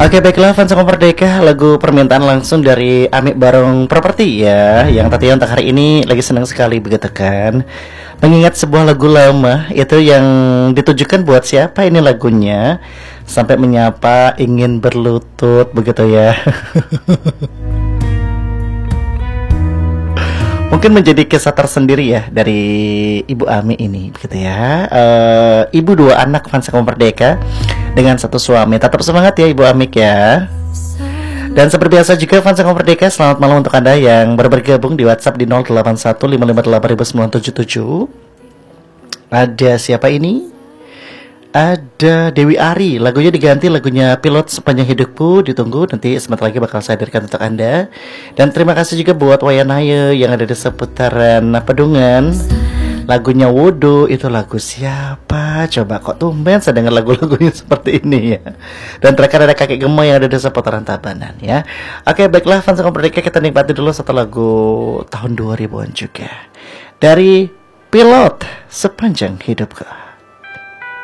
Oke, baiklah fans sama Merdeka, lagu permintaan langsung dari Amik Barong Properti ya. Yang tadi untuk hari ini lagi senang sekali begitu kan. Mengingat sebuah lagu lama itu yang ditujukan buat siapa ini lagunya. Sampai menyapa ingin berlutut begitu ya. Mungkin menjadi kisah tersendiri ya dari Ibu Ami ini begitu ya. Ibu dua anak fans sama Merdeka dengan satu suami. Tetap semangat ya Ibu Amik ya. Dan seperti biasa juga fans sama Merdeka, selamat malam untuk Anda yang baru bergabung di WhatsApp di 0815588977. Ada siapa ini? Ada Dewi Ari, lagunya diganti, lagunya Pilot Sepanjang Hidupku. Ditunggu, nanti sebentar lagi bakal saya hadirkan untuk Anda. Dan terima kasih juga buat Wayanaya yang ada di seputaran Pedungan. Lagunya Wodo, itu lagu siapa? Coba kok tumben saya dengar lagu-lagunya seperti ini ya. Dan terakhir ada Kakek Gemoy yang ada di seputaran Tabanan ya. Oke, baiklah fans Merdeka, kita nikmati dulu satu lagu tahun 2000-an juga. Dari Pilot Sepanjang Hidupku.